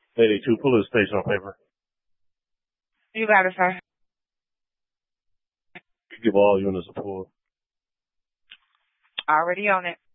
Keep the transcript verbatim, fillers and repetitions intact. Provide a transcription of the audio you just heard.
eighty-two, pull this station on paper. You got it, sir. Give all units a pull. Already on it.